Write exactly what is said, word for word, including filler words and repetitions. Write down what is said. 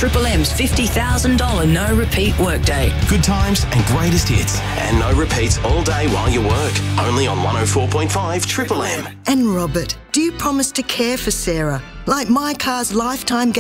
Triple M's fifty thousand dollars no-repeat workday. Good times and greatest hits. And no repeats all day while you work. Only on one oh four point five Triple M. And Robert, do you promise to care for Sarah? Like my car's lifetime